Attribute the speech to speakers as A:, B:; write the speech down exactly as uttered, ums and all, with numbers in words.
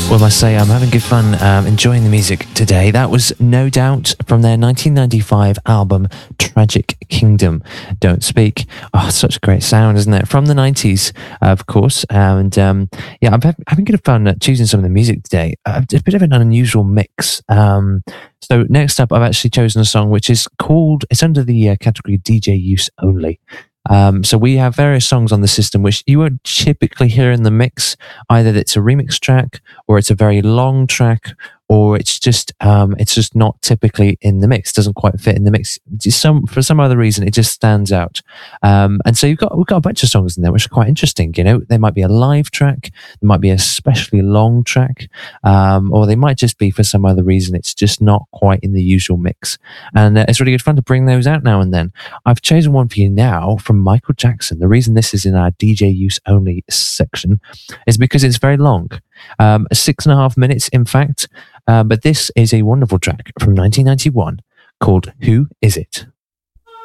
A: Well, I must say, I'm having good fun um, enjoying the music today. That was No Doubt from their nineteen ninety-five album Tragic Kingdom. Don't Speak. Oh, such a great sound, isn't it? From the nineties, uh, of course. And um, yeah, I'm having good fun choosing some of the music today. Uh, it's a bit of an unusual mix. Um, so next up, I've actually chosen a song which is called, it's under the uh, category D J Use Only. Um, so we have various songs on the system which you won't typically hear in the mix. Either it's a remix track, or it's a very long track, or it's just um, it's just not typically in the mix. Doesn't quite fit in the mix. Just some for some other reason, it just stands out. Um, and so you've got we've got a bunch of songs in there which are quite interesting. You know, they might be a live track, there might be a especially long track, um, or they might just be for some other reason. It's just not quite in the usual mix. And uh, it's really good fun to bring those out now and then. I've chosen one for you now from Michael Jackson. The reason this is in our D J Use Only section is because it's very long. Um, six and a half minutes, in fact. Uh, but this is a wonderful track from nineteen ninety-one called Who Is It?